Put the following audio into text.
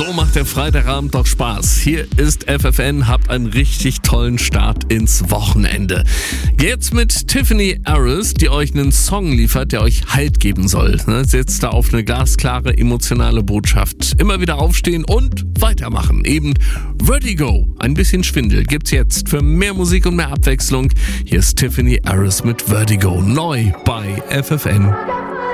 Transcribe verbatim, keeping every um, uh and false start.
So macht der Freitagabend doch Spaß. Hier ist F F N, habt einen richtig tollen Start ins Wochenende. Jetzt mit Tiffany Harris, die euch einen Song liefert, der euch Halt geben soll. Setzt da auf eine glasklare, emotionale Botschaft. Immer wieder aufstehen und weitermachen. Eben Vertigo. Ein bisschen Schwindel gibt's jetzt. Für mehr Musik und mehr Abwechslung. Hier ist Tiffany Harris mit Vertigo. Neu bei F F N.